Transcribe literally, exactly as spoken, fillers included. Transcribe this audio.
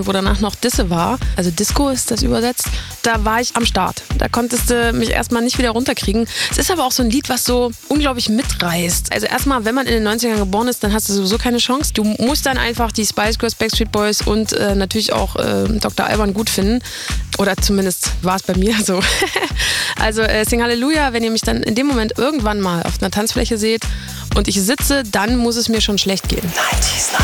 wo danach noch Disse war, also Disco ist das übersetzt, da war ich am Start. Da konntest du mich erstmal nicht wieder runterkriegen. Es ist aber auch so ein Lied, was so unglaublich mitreißt. Also erstmal, wenn man in den neunzigern geboren ist, dann hast du sowieso keine Chance. Du musst dann einfach die Spice Girls, Backstreet Boys und äh, natürlich auch äh, Doktor Alban gut finden. Oder zumindest war es bei mir so. Also äh, Sing Halleluja, wenn ihr mich dann in dem Moment irgendwann mal auf einer Tanzfläche seht und ich sitze, dann muss es mir schon schlecht gehen.